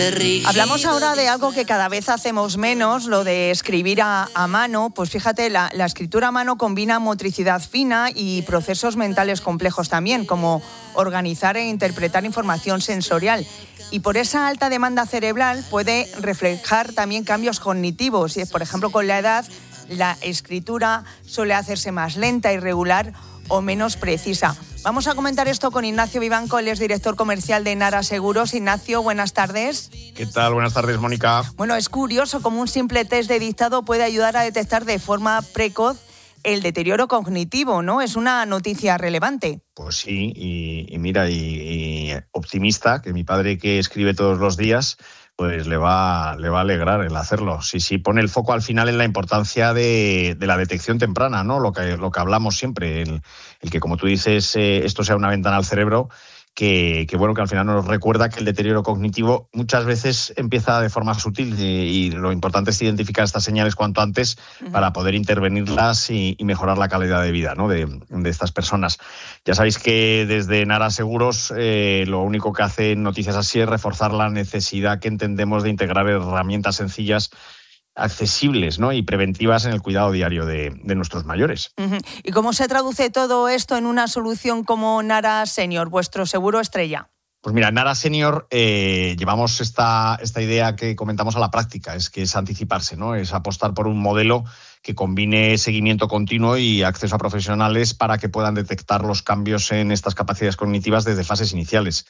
Hablamos ahora de algo que cada vez hacemos menos, lo de escribir a mano. Pues fíjate, la escritura a mano combina motricidad fina y procesos mentales complejos también, como organizar e interpretar información sensorial. Y por esa alta demanda cerebral puede reflejar también cambios cognitivos. Y, por ejemplo, con la edad, la escritura suele hacerse más lenta, irregular o menos precisa. Vamos a comentar esto con Ignacio Vivanco, él es director comercial de Nara Seguros. Ignacio, buenas tardes. ¿Qué tal? Buenas tardes, Mónica. Bueno, es curioso cómo un simple test de dictado puede ayudar a detectar de forma precoz el deterioro cognitivo, ¿no? Es una noticia relevante. Pues sí, y mira, y optimista, que mi padre, que escribe todos los días, pues le va a alegrar el hacerlo. Sí, pone el foco al final en la importancia de la detección temprana, ¿no? Lo que hablamos siempre, el que, como tú dices, esto sea una ventana al cerebro, que bueno, que al final nos recuerda que el deterioro cognitivo muchas veces empieza de forma sutil y lo importante es identificar estas señales cuanto antes para poder intervenirlas y mejorar la calidad de vida, ¿no? de estas personas. Ya sabéis que desde Nara Seguros lo único que hace en noticias así es reforzar la necesidad que entendemos de integrar herramientas sencillas, accesibles, ¿no? Y preventivas en el cuidado diario de nuestros mayores. ¿Y cómo se traduce todo esto en una solución como Nara Senior, vuestro seguro estrella? Pues mira, en Nara Senior llevamos esta idea que comentamos a la práctica, que es anticiparse, ¿no? Es apostar por un modelo que combine seguimiento continuo y acceso a profesionales para que puedan detectar los cambios en estas capacidades cognitivas desde fases iniciales.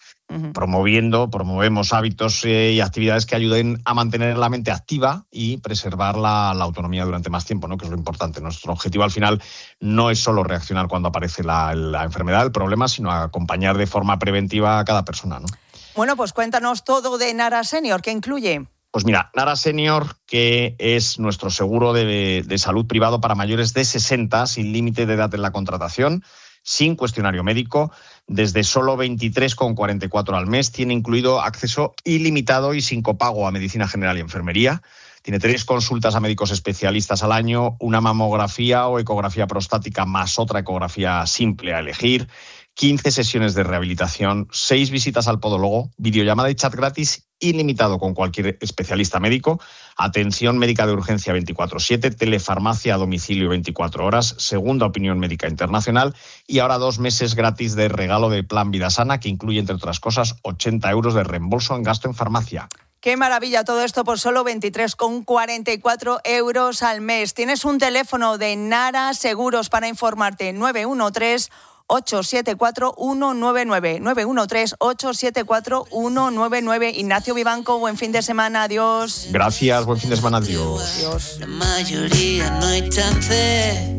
Promovemos hábitos y actividades que ayuden a mantener la mente activa y preservar la autonomía durante más tiempo, ¿no? Que es lo importante. Nuestro objetivo al final no es solo reaccionar cuando aparece la enfermedad, el problema, sino acompañar de forma preventiva a cada persona, ¿no? Bueno, pues cuéntanos todo de Nara Senior, ¿qué incluye? Pues mira, Nara Senior, que es nuestro seguro de salud privado para mayores de 60, sin límite de edad en la contratación, sin cuestionario médico, desde solo 23,44 al mes. Tiene incluido acceso ilimitado y sin copago a medicina general y enfermería. Tiene 3 consultas a médicos especialistas al año, una mamografía o ecografía prostática más otra ecografía simple a elegir, 15 sesiones de rehabilitación, 6 visitas al podólogo, videollamada y chat gratis ilimitado con cualquier especialista médico, atención médica de urgencia 24/7, telefarmacia a domicilio 24 horas, segunda opinión médica internacional y ahora 2 meses gratis de regalo de Plan Vida Sana, que incluye, entre otras cosas, 80 euros de reembolso en gasto en farmacia. ¡Qué maravilla! Todo esto por solo 23,44 euros al mes. Tienes un teléfono de Nara Seguros para informarte, 913-874-199, 913-874-199. Ignacio Vivanco, buen fin de semana, adiós. Gracias, buen fin de semana, adiós. Adiós. La mayoría no hay chance.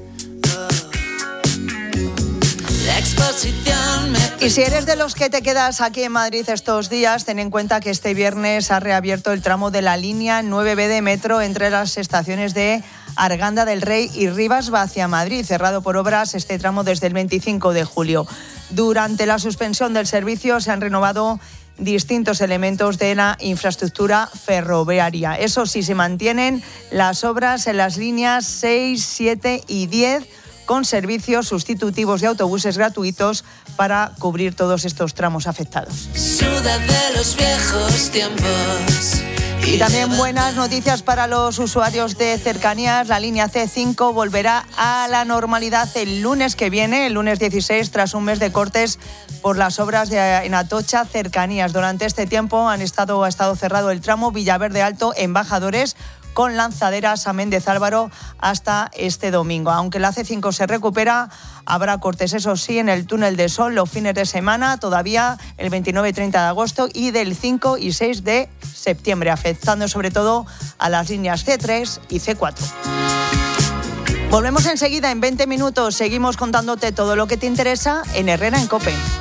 La exposición Y si eres de los que te quedas aquí en Madrid estos días, ten en cuenta que este viernes ha reabierto el tramo de la línea 9B de metro entre las estaciones de Arganda del Rey y Rivas hacia Madrid, cerrado por obras este tramo desde el 25 de julio. Durante la suspensión del servicio se han renovado distintos elementos de la infraestructura ferroviaria. Eso sí, se mantienen las obras en las líneas 6, 7 y 10, con servicios sustitutivos de autobuses gratuitos para cubrir todos estos tramos afectados. suda de los viejos tiempos. Y también buenas noticias para los usuarios de cercanías. La línea C5 volverá a la normalidad el lunes que viene, el lunes 16, tras un mes de cortes por las obras en Atocha Cercanías. Durante este tiempo ha estado cerrado el tramo Villaverde Alto Embajadores, con lanzaderas a Méndez Álvaro hasta este domingo. Aunque la C5 se recupera, habrá cortes, eso sí, en el túnel de Sol los fines de semana, todavía el 29 y 30 de agosto y del 5 y 6 de septiembre, afectando sobre todo a las líneas C3 y C4. Volvemos enseguida, en 20 minutos. Seguimos contándote todo lo que te interesa en Herrera en COPE.